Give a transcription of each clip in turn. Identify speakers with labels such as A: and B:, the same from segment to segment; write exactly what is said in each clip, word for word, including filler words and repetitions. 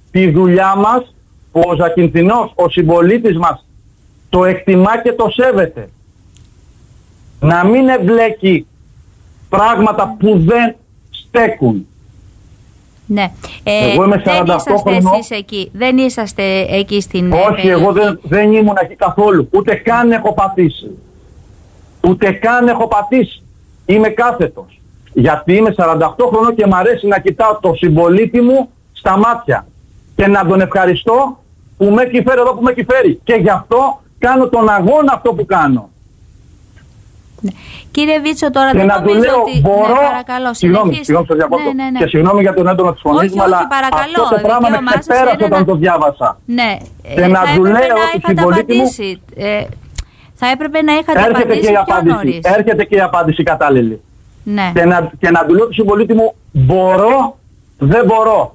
A: τη δουλειά μας, που ο Ζακυνθινός, ο συμπολίτης μας, το εκτιμά και το σέβεται. Να μην εμπλέκει πράγματα που δεν στέκουν.
B: Ναι. Ε,
A: εγώ είμαι
B: δεν είσαστε εσείς εκεί. Δεν είσαστε εκεί στην
A: Όχι,
B: περιοχή.
A: εγώ δεν, δεν ήμουν εκεί καθόλου. Ούτε καν έχω πατήσει. Ούτε καν έχω πατήσει. Είμαι κάθετος. Γιατί είμαι σαράντα οκτώ χρονών και μ' αρέσει να κοιτάω το συμπολίτη μου στα μάτια. Και να τον ευχαριστώ που με έχει φέρει εδώ που με έχει φέρει. Και γι' αυτό κάνω τον αγώνα αυτό που κάνω.
B: Ναι. Κύριε Βίτσο, τώρα
A: και
B: δεν
A: να
B: νομίζω
A: του λέω,
B: ότι...
A: μπορώ...
B: Ναι, παρακαλώ,
A: συγγνώμη, συγγνώμη, σας διακόπτω.
B: Ναι, ναι, ναι.
A: Και συγγνώμη για τον έντονο της φωνής μου, αλλά
B: παρακαλώ,
A: αυτό το πράγμα με ξεπέρασε όταν
B: να...
A: το διάβασα.
B: Ναι,
A: και
B: ε,
A: να
B: θα
A: του
B: έπρεπε
A: λέω
B: να
A: ότι
B: είχατε απαντήσει. Μου... Ε, θα έπρεπε να είχατε
A: έρχεται
B: απαντήσει
A: και η
B: πιο
A: απάντηση,
B: νωρίς.
A: έρχεται και η απάντηση κατάλληλη.
B: Ναι.
A: Και, να, και να του λέω του συμπολίτη μου, μπορώ, δεν μπορώ.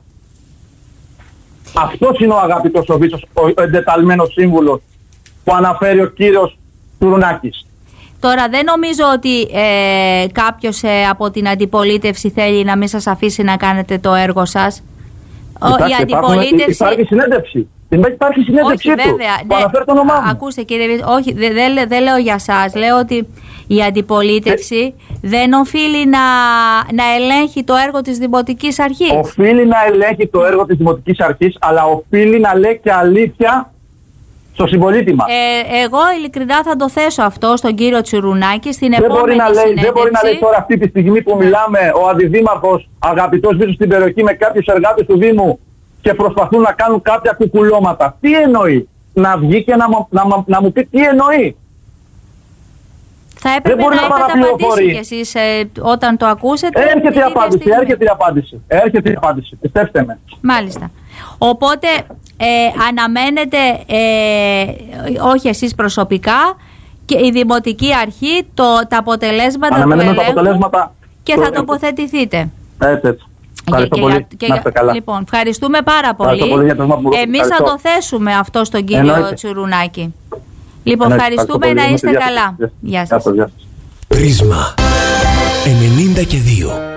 A: Αυτός είναι ο αγαπητός ο Βίτσος, ο εντεταλμένος σύμβουλος που αναφέρει ο κύριος Τσουρουνάκης.
B: Τώρα δεν νομίζω ότι ε, κάποιος ε, από την αντιπολίτευση θέλει να μην σας αφήσει να κάνετε το έργο σας.
A: Κοιτάξτε,
B: η αντιπολίτευση...
A: Υπάρχει συνέντευξη. Υπάρχει συνέντευξή
B: όχι,
A: του.
B: βέβαια.
A: Που αναφέρει το όνομά μου.
B: Ακούστε κύριε, όχι, δεν δε, δε λέω για σας. Λέω ότι η αντιπολίτευση ε... δεν οφείλει να, να ελέγχει το έργο της Δημοτικής Αρχής.
A: Οφείλει να ελέγχει το έργο της Δημοτικής Αρχής, αλλά οφείλει να λέει και αλήθεια στο συμπολίτη μας.
B: Ε, εγώ ειλικρινά θα το θέσω αυτό στον κύριο Τσουρουνάκη στην
A: δεν
B: επόμενη
A: μπορεί να λέει,
B: συνέντευξη.
A: Δεν μπορεί να λέει τώρα αυτή τη στιγμή που μιλάμε ο αντιδήμαρχος αγαπητός Βίτσος στην περιοχή με κάποιους εργάτες του Δήμου και προσπαθούν να κάνουν κάποια κουκουλώματα. Τι εννοεί? Να βγει και να, να, να, να μου πει τι εννοεί.
B: Θα έπρεπε να, να έχετε απαντήσει κι εσείς ε, όταν το ακούσετε.
A: Έρχεται η απάντηση, στιγμή. έρχεται η απάντηση. Έρχεται η απάντηση, πιστέψτε με.
B: Μάλιστα. Οπότε ε, αναμένετε, ε, όχι εσείς προσωπικά, και η Δημοτική Αρχή το, τα αποτελέσματα του ελέγχου
A: τα αποτελέσματα
B: και θα τοποθετηθείτε.
A: Έτσι, έτσι. Ευχαριστώ
B: και,
A: πολύ.
B: Και,
A: να είστε καλά.
B: Λοιπόν, ευχαριστούμε πάρα πολύ.
A: πολύ για το
B: Εμείς θα το θέσουμε αυτό στον κύριο
A: Εννοείται.
B: Τσουρουνάκη. Λοιπόν, ευχαριστούμε, να είστε καλά. Γεια σας.
C: Πρίσμα ενενήντα και δύο.